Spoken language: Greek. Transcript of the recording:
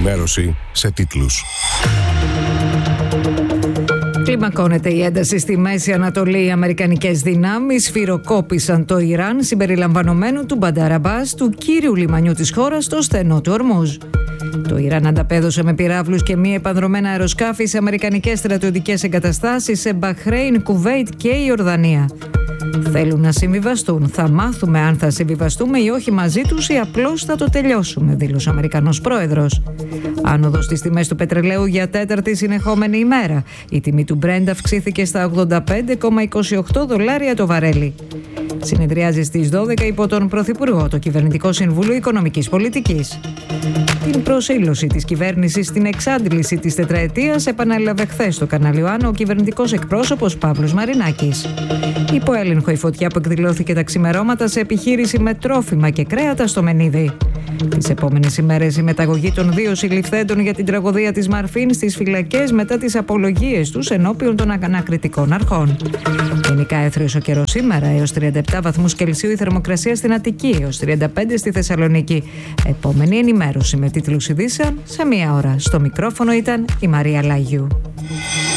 ενημέρωση σε τίτλους. Κλιμακώνεται η ένταση στη Μέση Ανατολή. Οι αμερικανικές δυνάμεις σφυροκόπησαν το Ιράν συμπεριλαμβανομένου του Μπαντάρ Αμπάς, του κύριου λιμανιού της χώρας, στο στενό του Ορμούζ. Το Ιράν ανταπέδωσε με πυράβλους και μη επανδρομένα αεροσκάφη σε αμερικανικές στρατιωτικές εγκαταστάσεις σε Μπαχρέιν, Κουβέιτ και Ιορδανία. Θέλουν να συμβιβαστούν. Θα μάθουμε αν θα συμβιβαστούμε ή όχι μαζί τους ή απλώς θα το τελειώσουμε, δήλωσε ο Αμερικανός πρόεδρος. Άνοδος στις τιμές του πετρελαίου για τέταρτη συνεχόμενη ημέρα. Η τιμή του Brent αυξήθηκε στα $85,28 το βαρέλι. Συνεδριάζει στις 12 υπό τον Πρωθυπουργό το Κυβερνητικό Συμβούλιο Οικονομικής Πολιτικής. Την προσήλωση της κυβέρνησης στην εξάντληση της τετραετίας επανέλαβε χθες στο κανάλι One ο κυβερνητικός εκπρόσωπος Παύλος Μαρινάκης. Υπό έλεγχο η φωτιά που εκδηλώθηκε τα ξημερώματα σε επιχείρηση με τρόφιμα και κρέατα στο Μενίδη. Τις επόμενες ημέρες η μεταγωγή των 2 συλληφθέντων για την τραγωδία της Μαρφίν στις φυλακές μετά τις απολογίες τους ενώπιον των ανακριτικών αρχών. Γενικά έθριος ο καιρός σήμερα, έως 37 βαθμούς Κελσίου η θερμοκρασία στην Αττική, έως 35 στη Θεσσαλονίκη. Επόμενη ενημέρωση με τίτλους ειδήσεων σε 1 ώρα. Στο μικρόφωνο ήταν η Μαρία Λάγιου.